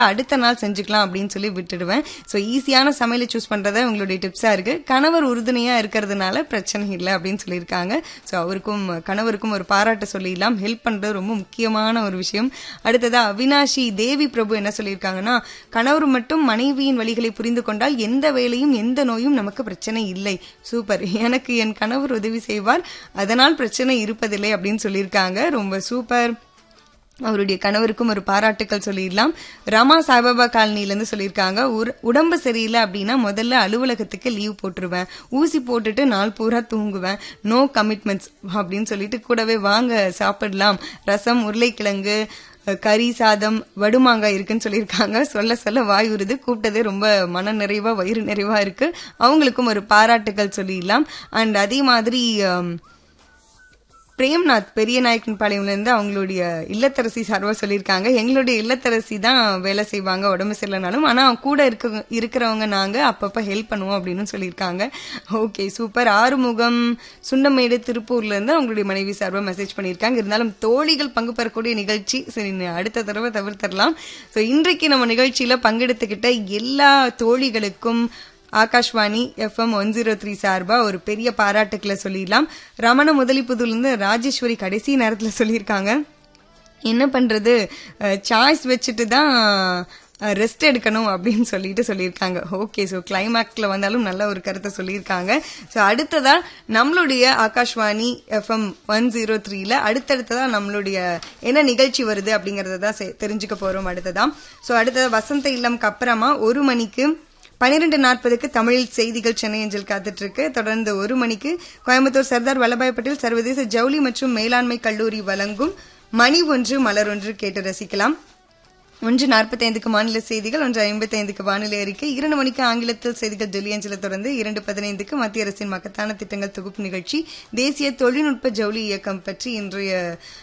அடுத்த நாள் செஞ்சுக்கலாம் அப்படின்னு சொல்லி விட்டுடுவேன். ஸோ ஈஸியான சமையலை சூஸ் பண்றத உங்களுடைய டிப்ஸா இருக்கு. கணவர் உறுதுணையா இருக்கிறதுனால பிரச்சனை இல்லை அப்படின்னு சொல்லியிருக்காங்க. ஸோ கணவருக்கும் ஒரு பாராட்டு சொல்லிடலாம். ஹெல்ப் பண்றது ரொம்ப முக்கியமான ஒரு விஷயம். அடுத்ததா அவினாஷி தேவி பிரபு என்ன சொல்லியிருக்காங்கன்னா, கணவர் மட்டும் மனைவியின் வழிகளை புரிந்து கொண்டால் எந்த வேலையும் எந்த நோயும் நமக்கு பிரச்சனை இல்லை. சூப்பர், எனக்கு என் கணவர் உதவி செய்வார், அதனால் பிரச்சனை இருப்பதில்லை அப்படின்னு சொல்லியிருக்காங்க. ரொம்ப சூப்பர். அவருடைய கணவருக்கும் ஒரு பாராட்டுக்கள் சொல்லிடலாம். ரமா சாய்பாபா காலனிலேருந்து சொல்லியிருக்காங்க, உடம்பு சரியில்லை அப்படின்னா முதல்ல அலுவலகத்துக்கு லீவ் போட்டுருவேன், ஊசி போட்டுட்டு நாள் பூரா தூங்குவேன், நோ கமிட்மெண்ட்ஸ் அப்படின்னு சொல்லிட்டு கூடவே வாங்க சாப்பிடலாம், ரசம், உருளைக்கிழங்கு, கறி சாதம், வடுமாங்காய் இருக்குன்னு சொல்லியிருக்காங்க. சொல்ல சொல்ல வாய் உருது. கூப்பிட்டதே ரொம்ப மன நிறைவா வயிறு நிறைவா இருக்கு. அவங்களுக்கும் ஒரு பாராட்டுக்கள் சொல்லிடலாம். அண்ட் அதே மாதிரி பிரேம்நாத் பெரிய நாயக்கன் பாளையம்ல இருந்து அவங்களுடைய இல்லத்தரசி சார்பா சொல்லியிருக்காங்க, எங்களுடைய இல்லத்தரசி தான் வேலை செய்வாங்க உடம்பு சரியில்லைனாலும், ஆனா கூட இருக்கிறவங்க நாங்க அப்பப்ப ஹெல்ப் பண்ணுவோம் அப்படின்னு சொல்லியிருக்காங்க. Okay super. ஆறுமுகம் சுண்டமேடு திருப்பூர்ல இருந்து அவங்களுடைய மனைவி சார்பா மெசேஜ் பண்ணியிருக்காங்க. இருந்தாலும் தோழிகள் பங்கு பெறக்கூடிய நிகழ்ச்சி, சரி அடுத்த தடவை தவிர்த்தரலாம். ஸோ இன்றைக்கு நம்ம நிகழ்ச்சியில பங்கெடுத்துக்கிட்ட எல்லா தோழிகளுக்கும் ஆகாஷ்வாணி FM 103 சார்பா ஒரு பெரிய பாராட்டுக்களை சொல்லிடலாம். ரமண முதலிப்புதுலேருந்து ராஜேஸ்வரி கடைசி நேரத்தில் சொல்லியிருக்காங்க, என்ன பண்றது சாய்ஸ் வச்சுட்டு தான் ரெஸ்ட் எடுக்கணும் அப்படின்னு சொல்லியிருக்காங்க. ஓகே, ஸோ கிளைமேக்ஸ்ல வந்தாலும் நல்ல ஒரு கருத்தை சொல்லியிருக்காங்க. ஸோ அடுத்ததா நம்மளுடைய ஆகாஷ்வாணி FM 103ல அடுத்தடுத்ததா நம்மளுடைய என்ன நிகழ்ச்சி வருது அப்படிங்கறத தான் தெரிஞ்சுக்க போறோம். அடுத்ததா வசந்த இல்லம்க்கு அப்புறமா 1 மணிக்கு 12:40க்கு தமிழில் செய்திகள் சென்னை அஞ்சல் காத்துட்டு இருக்கு. தொடர்ந்து 1 மணிக்கு கோயம்புத்தூர் சர்தார் வல்லபாய் பட்டேல் சர்வதேச ஜவுளி மற்றும் மேலாண்மை கல்லூரி வழங்கும் மணி ஒன்று மலர் ஒன்று கேட்டு ரசிக்கலாம். 1:45க்கு மாநில செய்திகள், 1:55க்கு வானிலை அறிக்கை, 2 மணிக்கு ஆங்கிலத்தில் செய்திகள் டெல்லி அஞ்சல. தொடர்ந்து 2:15க்கு மத்திய அரசின் மகத்தான திட்டங்கள் தொகுப்பு நிகழ்ச்சி, தேசிய தொழில்நுட்ப ஜவுளி இயக்கம் பற்றி இன்றைய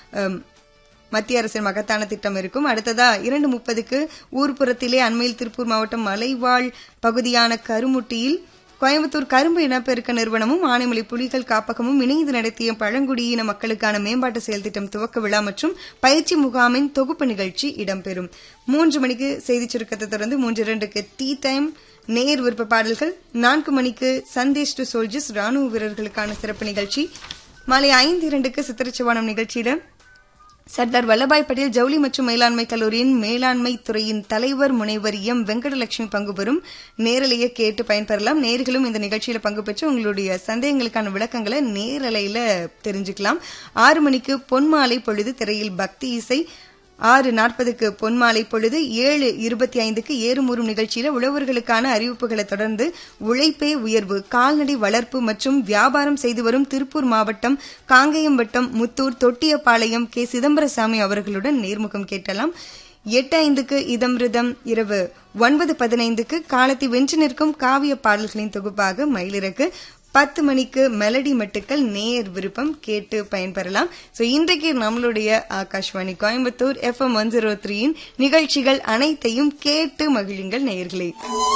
மத்திய அரசின் மகத்தான திட்டம் இருக்கும். அடுத்ததா 2:30க்கு ஊர்ப்புறத்திலே அண்மையில் திருப்பூர் மாவட்டம் மலைவாழ் பகுதியான கருமுட்டியில் கோயம்புத்தூர் கரும்பு இனப்பெருக்க நிறுவனமும் ஆனைமலை புலிகள் காப்பகமும் இணைந்து நடத்திய பழங்குடியின மக்களுக்கான மேம்பாட்டு செயல் திட்டம் துவக்க விழா மற்றும் பயிற்சி முகாமின் தொகுப்பு நிகழ்ச்சி இடம்பெறும். 3 மணிக்கு செய்தி சுருக்கத்தை தொடர்ந்து 3:02க்கு டீ டைம் நேர் விருப்ப பாடல்கள், 4 மணிக்கு சந்தேஷ் டு சோல்ஜர்ஸ் ராணுவ வீரர்களுக்கான சிறப்பு நிகழ்ச்சி, மாலை 5:02க்கு சித்திரச்சவானம் நிகழ்ச்சியில சர்தார் வல்லபாய் பட்டேல் ஜவுளி மற்றும் மேலாண்மை கல்லூரியின் மேலாண்மை துறையின் தலைவர் முனைவர் எம் வெங்கடலட்சுமி பங்கு பெறும் நேரலையை கேட்டு பயன்பெறலாம். நேர்களும் இந்த நிகழ்ச்சியில பங்கு பெற்று உங்களுடைய சந்தேகங்களுக்கான விளக்கங்களை நேரலையில தெரிஞ்சுக்கலாம். 6 மணிக்கு பொன்மாலை பொழுது திரையில் பக்தி இசை, 6:40க்கு பொன்மாலை பொழுது, 7:25க்கு ஏறுமூறும் நிகழ்ச்சியில உழவர்களுக்கான அறிவிப்புகளை தொடர்ந்து உழைப்பே உயர்வு, கால்நடை வளர்ப்பு மற்றும் வியாபாரம் செய்து வரும் திருப்பூர் மாவட்டம் காங்கேயம் வட்டம் முத்தூர் தொட்டியப்பாளையம் கே சிதம்பரசாமி அவர்களுடன் நேர்முகம் கேட்டலாம். 8:05க்கு இதம்ரிதம், இரவு 9:15க்கு காலத்தை வென்று நிற்கும் காவிய பாடல்களின் தொகுப்பாக மயிலிறக்கு, 10 மணிக்கு மெலடி மெட்டுக்கள் நேர் விருப்பம் கேட்டு பயன்பெறலாம். சோ இன்றைக்கு நம்மளுடைய ஆகாஷ்வாணி கோயம்புத்தூர் FM 103 நிகழ்ச்சிகள் அனைத்தையும் கேட்டு மகிழுங்கள் நேயர்களே.